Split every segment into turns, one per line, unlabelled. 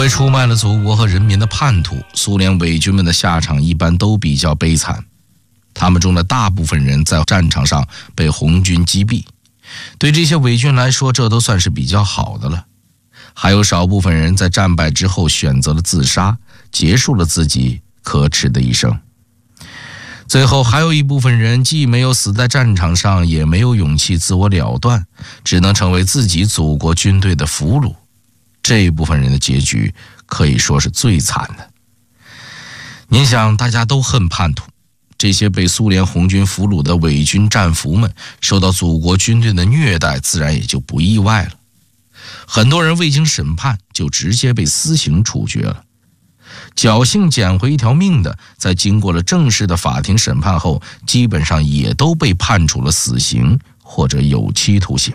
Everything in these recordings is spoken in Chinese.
为出卖了祖国和人民的叛徒，苏联伪军们的下场一般都比较悲惨。他们中的大部分人在战场上被红军击毙，对这些伪军来说，这都算是比较好的了。还有少部分人在战败之后选择了自杀，结束了自己可耻的一生。最后还有一部分人既没有死在战场上，也没有勇气自我了断，只能成为自己祖国军队的俘虏。这一部分人的结局可以说是最惨的。您想，大家都恨叛徒，这些被苏联红军俘虏的伪军战俘们受到祖国军队的虐待，自然也就不意外了。很多人未经审判就直接被私刑处决了，侥幸捡回一条命的，在经过了正式的法庭审判后，基本上也都被判处了死刑或者有期徒刑。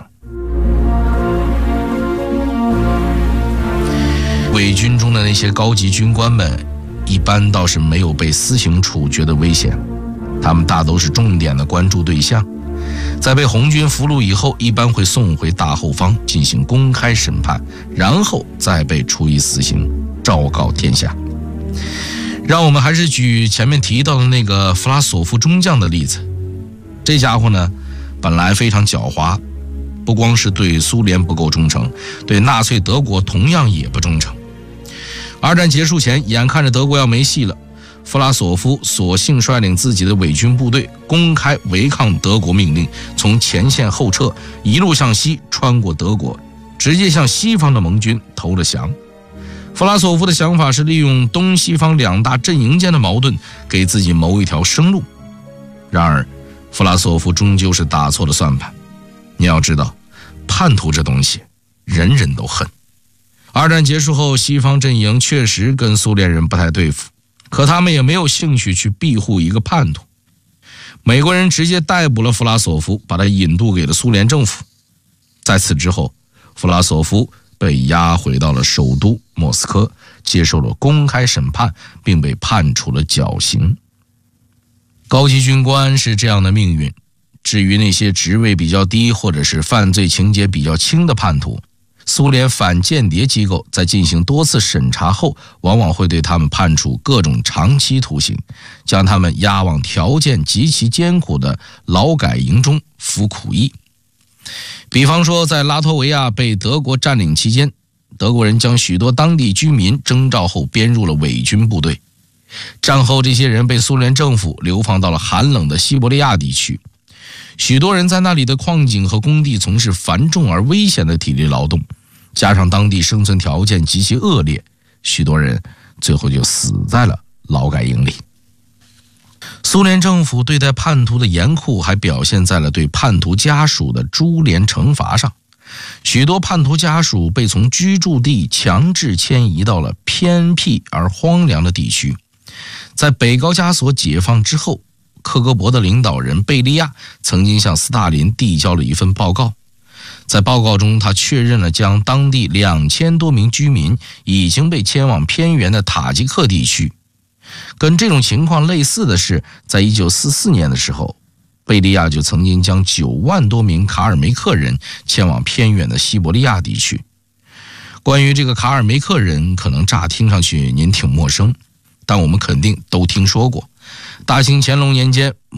伪军中的那些高级军官们一般倒是没有被私刑处决的危险，他们大都是重点的关注对象，在被红军俘虏以后，一般会送回大后方进行公开审判，然后再被处以死刑，昭告天下。让我们还是举前面提到的那个弗拉索夫中将的例子。这家伙呢，本来非常狡猾，不光是对苏联不够忠诚，对纳粹德国同样也不忠诚。二战结束前，眼看着德国要没戏了，弗拉索夫索性率领自己的伪军部队公开违抗德国命令，从前线后撤，一路向西穿过德国，直接向西方的盟军投了降。弗拉索夫的想法是利用东西方两大阵营间的矛盾，给自己谋一条生路。然而弗拉索夫终究是打错了算盘。你要知道，叛徒这东西人人都恨。二战结束后，西方阵营确实跟苏联人不太对付，可他们也没有兴趣去庇护一个叛徒。美国人直接逮捕了弗拉索夫，把他引渡给了苏联政府。在此之后，弗拉索夫被押回到了首都莫斯科，接受了公开审判，并被判处了绞刑。高级军官是这样的命运，至于那些职位比较低或者是犯罪情节比较轻的叛徒，苏联反间谍机构在进行多次审查后，往往会对他们判处各种长期徒刑，将他们押往条件极其艰苦的劳改营中服苦役。比方说，在拉脱维亚被德国占领期间，德国人将许多当地居民征召后编入了伪军部队。战后，这些人被苏联政府流放到了寒冷的西伯利亚地区，许多人在那里的矿井和工地从事繁重而危险的体力劳动，加上当地生存条件极其恶劣，许多人最后就死在了劳改营里。苏联政府对待叛徒的严酷还表现在了对叛徒家属的株连惩罚上。许多叛徒家属被从居住地强制迁移到了偏僻而荒凉的地区。在北高加索解放之后，克格勃的领导人贝利亚曾经向斯大林递交了一份报告。在报告中，他确认了将当地2000多名居民已经被迁往偏远的塔吉克地区。跟这种情况类似的是，在1944年的时候，贝利亚就曾经将9万多名卡尔梅克人迁往偏远的西伯利亚地区。关于这个卡尔梅克人，可能乍听上去您挺陌生，但我们肯定都听说过。大清乾隆年间，